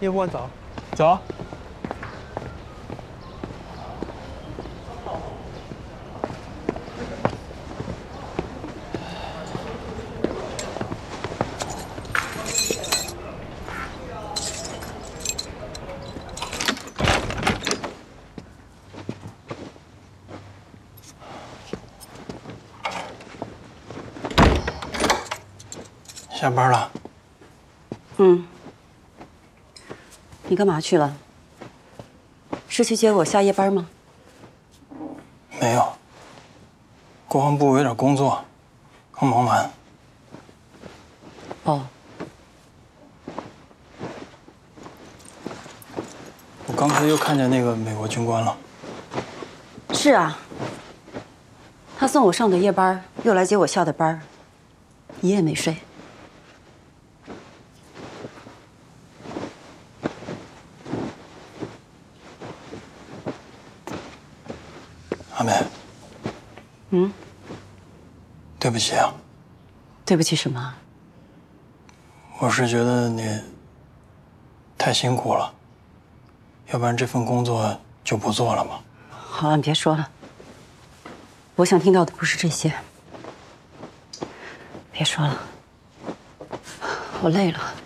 夜不晚走。 走。 下班了。 嗯。你干嘛去了？是去接我下夜班吗？ 没有。国防部有点工作，刚忙完。 哦。 我刚才又看见那个美国军官了。 是啊。他送我上的夜班，又来接我下的班，一夜没睡。 阿美。 嗯。 对不起啊。 对不起什么？ 我是觉得你太辛苦了，要不然这份工作就不做了嘛。 好了，你别说了。我想听到的不是这些。别说了，我累了。